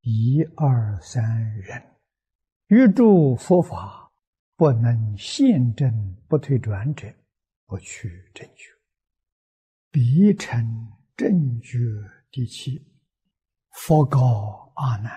一二三人，欲诸佛法不能现证不退转者，不去正觉。彼成正觉第七。佛告阿难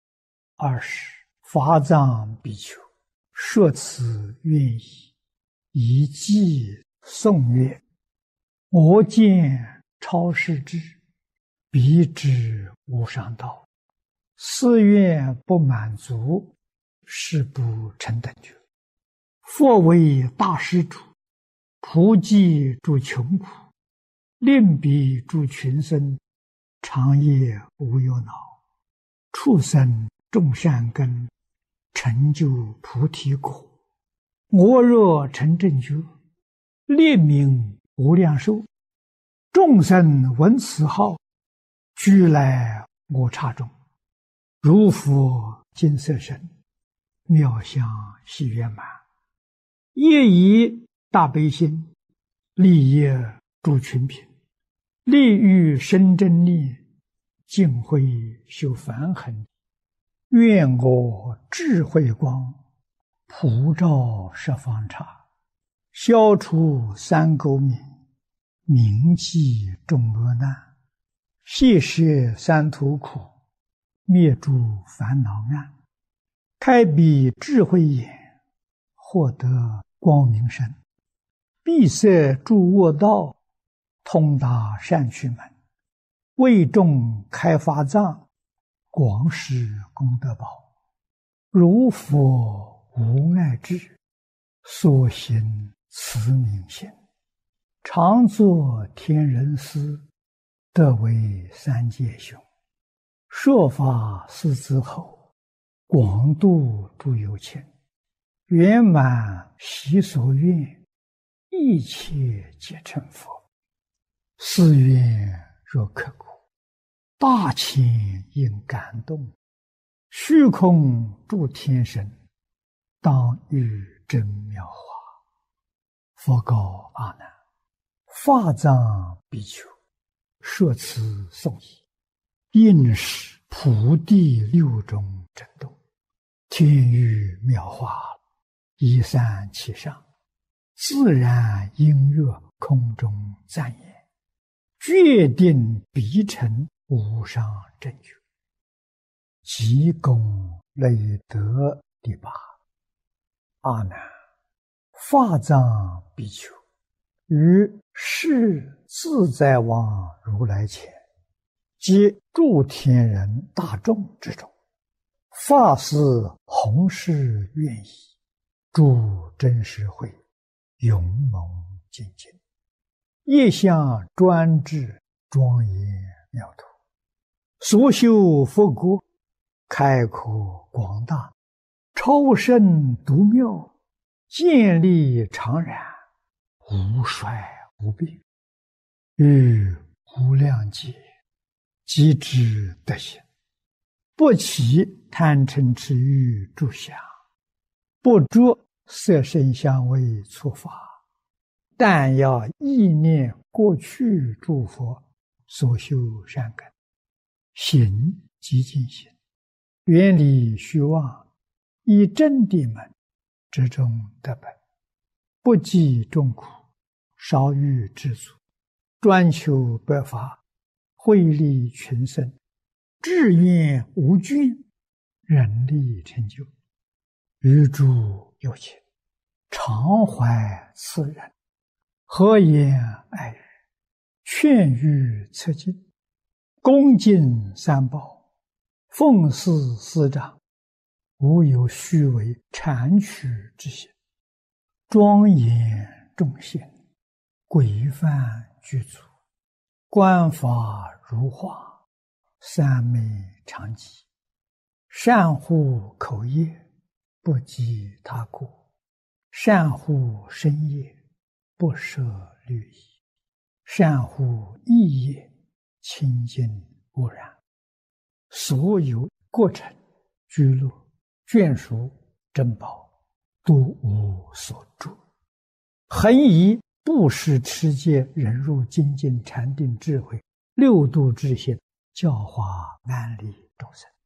：20法藏比丘，说此愿意，一记诵曰：我见超世智，彼知无上道。四愿不满足，是不成等觉。佛为大施主，普济诸穷苦，令彼诸群生长夜无忧恼，畜生种善根，成就菩提果。我若成正觉，列名无量寿，众生闻此号，俱来我刹中。如佛金色身，妙相喜圆满，业以大悲心，利益诸群品，利欲生真力，净慧修梵行。愿我智慧光，普照十方刹，消除三垢冥，铭记众恶难，悉摄三途苦，灭诸烦恼暗，开彼智慧眼，获得光明身，闭塞诸恶道，通达善趣门，为众开法藏，广施功德宝。如佛无碍智，所行慈悯心，常作天人师，得为三界雄。说法四之后，广度诸有情，圆满习所愿，一切皆成佛。四愿若刻骨，大千应感动，虚空诸天神，当遇真妙法。佛告阿难：法藏比丘，说此颂已，应是普地六种震动，天雨妙法，一散其上，自然音乐空中赞言，决定必成无上正觉。积功累德第八。阿难，法藏比丘，于世自在王如来前，皆诸天人大众之中，发誓弘誓愿意，诸真实会，勇猛精进，业相专制，庄严妙土，所修佛国，开阔广大，超胜独妙，建立常然，无衰无变，于无量劫即知德行，不起贪嗔痴欲诸想，不着色声香味触法，但要意念过去诸佛所修善根，行即净行，远离虚妄，以真谛门之中得本，不计众苦，少欲知足，专求百法，惠利群生，志愿无倦，人力成就。于诸有情，常怀慈仁，和颜爱语，劝喻策进，恭敬三宝，奉事师长，无有虚伪谄曲之心，庄严众贤，规范具足，观法如画，三昧常寂，善护口业，不积他过，善护身业，不舍律仪，善护意业，清净无染，所有过程居乐眷属珍宝，都无所著，恒以布施持戒忍辱精进禅定智慧六度之心，教化安利众生。